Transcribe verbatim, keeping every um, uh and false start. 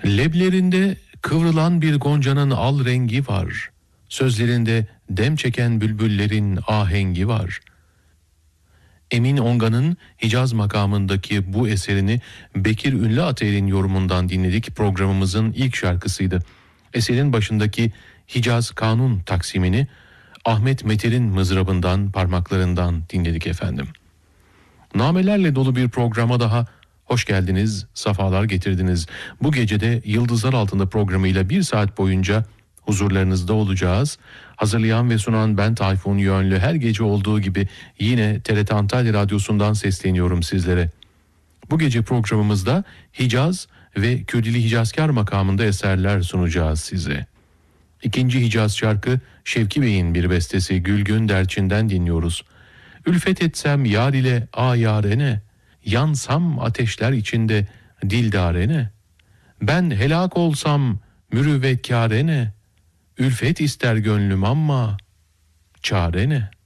Leblerinde kıvrılan bir goncanın al rengi var. Sözlerinde dem çeken bülbüllerin ahengi var. Emin Onga'nın Hicaz makamındaki bu eserini Bekir Ünlü Atay'ın yorumundan dinledik. Programımızın ilk şarkısıydı. Eserin başındaki Hicaz Kanun taksimini Ahmet Meter'in mızrabından, parmaklarından dinledik efendim. Namelerle dolu bir programa daha hoş geldiniz, safalar getirdiniz. Bu gecede Yıldızlar Altında programıyla bir saat boyunca huzurlarınızda olacağız. Hazırlayan ve sunan ben Tayfun Yönlü. Her gece olduğu gibi yine T R T Antalya Radyosu'ndan sesleniyorum sizlere. Bu gece programımızda Hicaz ve Kürdili Hicazkar makamında eserler sunacağız size. İkinci Hicaz şarkı Şevki Bey'in bir bestesi Gülgün Derçin'den dinliyoruz. Ülfet etsem yar ile a yarene, yansam ateşler içinde dildarene, ben helak olsam mürüvvekkârene, ülfet ister gönlüm ama çare ne?